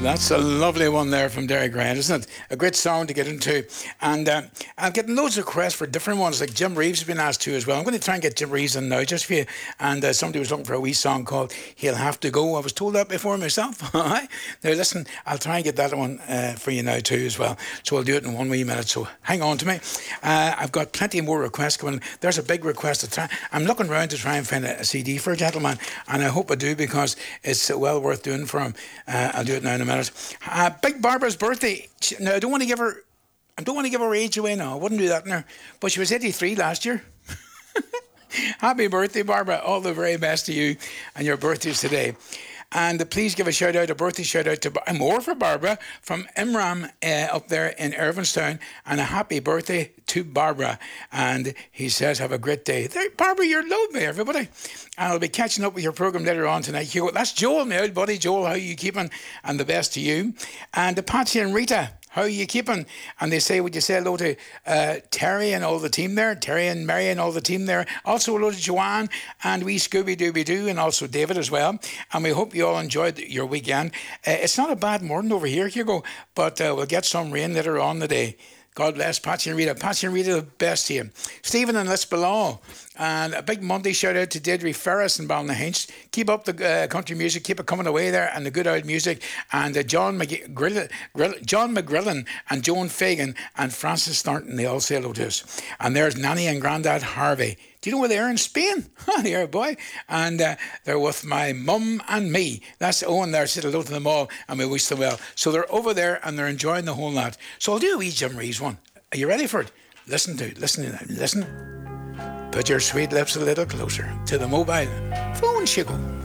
That's a lovely one there from Derry Grant, isn't it? A great song to get into. And I'm getting loads of requests for different ones, like Jim Reeves has been asked to as well. I'm going to try and get Jim Reeves in now just for you. And somebody was looking for a wee song called He'll Have to Go. I was told that before myself. All right. Now listen, I'll try and get that one for you now too as well. So I'll do it in 1 wee minute. So hang on to me. I've got plenty more requests coming. There's a big request to try. I'm looking around to try and find a CD for a gentleman, and I hope I do because it's well worth doing for him. I'll do it now in a minute. Big Barbara's birthday. Now I don't want to give her age away now. I wouldn't do that now. But she was 83 last year. Happy birthday, Barbara. All the very best to you and your birthday's today. And please give a birthday shout out to more for Barbara from Imran up there in Irvinstown. And a happy birthday to Barbara. And he says, have a great day. There, Barbara, you're lovely, everybody. And I'll be catching up with your programme later on tonight. That's Joel, my old buddy. Joel, how are you keeping? And the best to you. And Patsy and Rita, how are you keeping? And they say, would you say hello to Terry and all the team there? Terry and Mary and all the team there. Also hello to Joanne and wee Scooby Dooby Doo and also David as well. And we hope you all enjoyed your weekend. It's not a bad morning over here, Hugo, but we'll get some rain later on the day. God bless Patsy and Rita. Patsy and Rita, the best to you. Stephen and Lisbon. And a big Monday shout out to Deirdre Ferris and Ballynahinch. Keep up the country music. Keep it coming away there and the good old music. And John McGrillen and Joan Fagan and Francis Thornton, they all say hello to us. And there's Nanny and Grandad Harvey. Do you know where they are in Spain? Here, boy. And they're with my mum and me. That's Owen there. Said hello to them all and we wish them well. So they're over there and they're enjoying the whole lot. So I'll do a wee Jim Reeves one. Are you ready for it? Listen. Put your sweet lips a little closer to the mobile phone, Chico.